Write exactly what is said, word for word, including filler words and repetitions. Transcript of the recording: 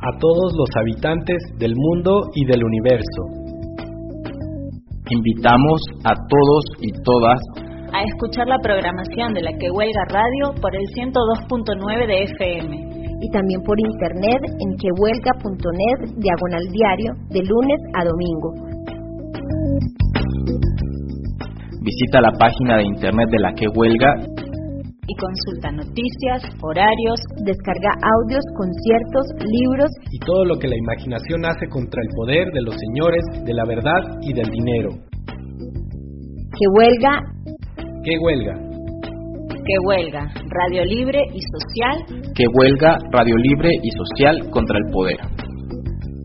a todos los habitantes del mundo y del universo. Invitamos a todos y todas a escuchar la programación de la Que Huelga Radio por el ciento dos punto nueve de F M. Y también por internet en quehuelga punto net diagonal diario de lunes a domingo. Visita la página de internet de la Que Huelga y consulta noticias, horarios, descarga audios, conciertos, libros y todo lo que la imaginación hace contra el poder de los señores de la verdad y del dinero. Que Huelga. Que Huelga. Que Huelga, radio libre y social. Que Huelga, radio libre y social contra el poder.